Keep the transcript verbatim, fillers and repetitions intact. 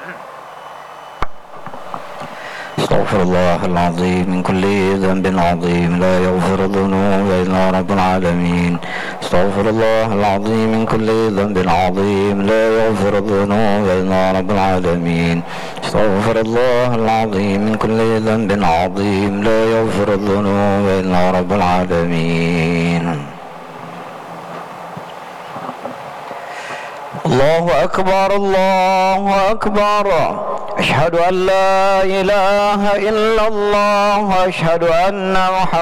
استغفر الله العظيم من كل ذنب عظيم لا يغفر الذنوب إلا رب العالمين. استغفر الله العظيم من كل ذنب عظيم لا يغفر الذنوب إلا رب العالمين. استغفر الله العظيم من كل ذنب عظيم لا يغفر الذنوب إلا رب العالمين. الله أكبر الله أكبر. أشهد أن لا إله إلا الله وأشهد أن محمدا